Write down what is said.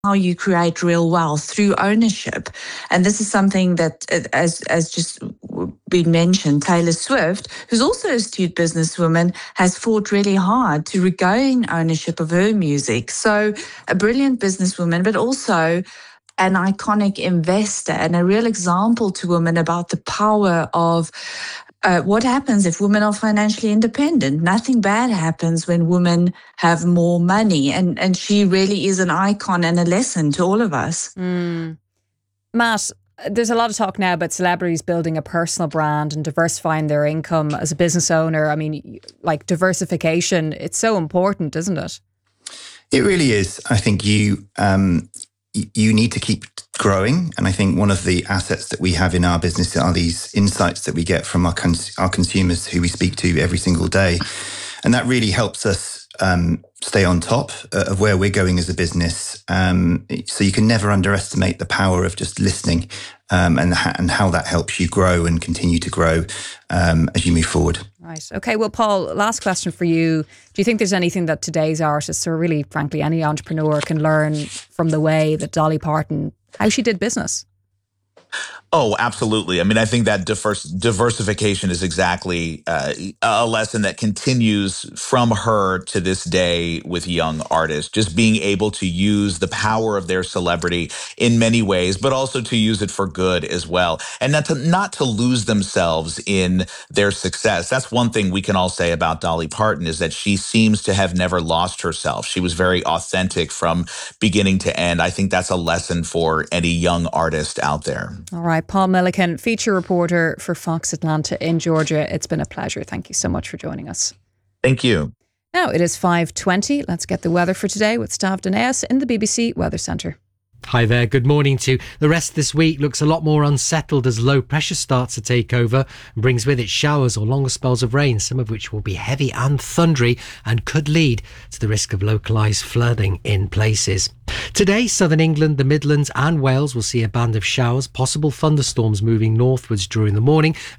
how you create real wealth through ownership. And this is something that, as just been mentioned, Taylor Swift, who's also an astute businesswoman, has fought really hard to regain ownership of her music. So a brilliant businesswoman, but also an iconic investor and a real example to women about the power of what happens if women are financially independent. Nothing bad happens when women have more money. And she really is an icon and a lesson to all of us. Matt, there's a lot of talk now about celebrities building a personal brand and diversifying their income as a business owner. I mean, like diversification, it's so important, isn't it? It really is. I think you need to keep growing. And I think one of the assets that we have in our business are these insights that we get from our consumers who we speak to every single day. And that really helps us stay on top of where we're going as a business. So you can never underestimate the power of just listening and how that helps you grow and continue to grow as you move forward. Right. Okay. Well, Paul, last question for you. Do you think there's anything that today's artists, or really, frankly, any entrepreneur can learn from the way that Dolly Parton, how she did business? Oh, absolutely. I mean, I think that diversification is exactly a lesson that continues from her to this day with young artists, just being able to use the power of their celebrity in many ways, but also to use it for good as well. And not to lose themselves in their success. That's one thing we can all say about Dolly Parton, is that she seems to have never lost herself. She was very authentic from beginning to end. I think that's a lesson for any young artist out there. All right. Paul Milliken, feature reporter for Fox Atlanta in Georgia. It's been a pleasure. Thank you so much for joining us. Thank you. Now it is 5:20. Let's get the weather for today with Stav Danaeus in the BBC Weather Centre. Hi there, good morning to you. The rest of this week looks a lot more unsettled as low pressure starts to take over and brings with it showers or longer spells of rain, some of which will be heavy and thundery and could lead to the risk of localised flooding in places. Today, southern England, the Midlands and Wales will see a band of showers, possible thunderstorms moving northwards during the morning